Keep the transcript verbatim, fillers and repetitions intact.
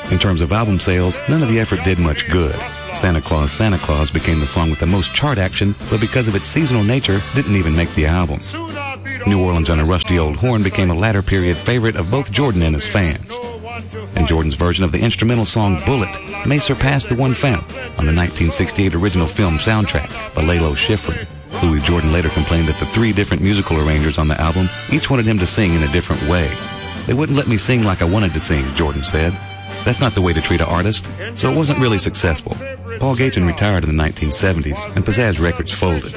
In terms of album sales, none of the effort did much good. Santa Claus, Santa Claus became the song with the most chart action, but because of its seasonal nature, didn't even make the album. New Orleans on a Rusty Old Horn became a latter period favorite of both Jordan and his fans. And Jordan's version of the instrumental song Bullet may surpass the one found on the nineteen sixty-eight original film soundtrack by Lalo Schifrin. Louis Jordan later complained that the three different musical arrangers on the album each wanted him to sing in a different way. They wouldn't let me sing like I wanted to sing, Jordan said. That's not the way to treat an artist, so it wasn't really successful. Paul Gachin retired in the nineteen seventies, and Pizzazz Records folded.